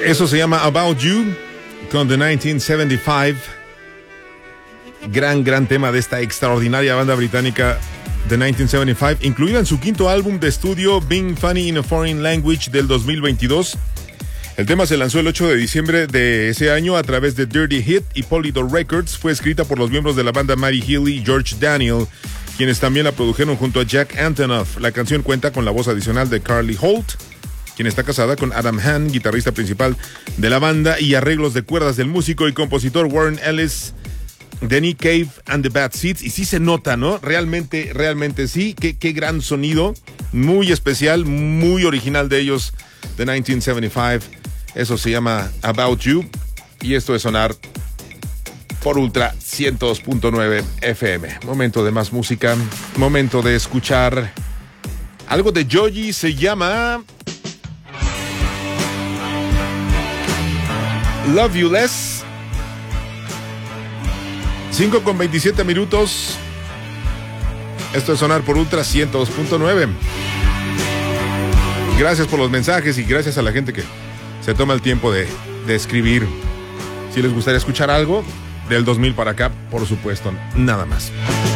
Eso se llama About You con The 1975. Gran tema de esta extraordinaria banda británica The 1975, incluida en su quinto álbum de estudio Being Funny in a Foreign Language del 2022. El tema se lanzó el 8 de diciembre de ese año a través de Dirty Hit y Polydor Records. Fue escrita por los miembros de la banda Matty Healy y George Daniel, quienes también la produjeron junto a Jack Antonoff. La canción cuenta con la voz adicional de Carly Holt, quien está casada con Adam Hahn, guitarrista principal de la banda, y arreglos de cuerdas del músico y compositor Warren Ellis, de Nick Cave and the Bad Seeds. Y sí se nota, ¿no? Realmente sí. Qué gran sonido. Muy especial, muy original de ellos, The 1975. Eso se llama About You. Y esto es sonar por Ultra 102.9 FM. Momento de más música. Momento de escuchar algo de Joji. Se llama Love You Less. 5:27. Esto es sonar por Ultra 102.9. Gracias por los mensajes y gracias a la gente que se toma el tiempo de escribir. Si les gustaría escuchar algo del 2000 para acá, por supuesto, nada más.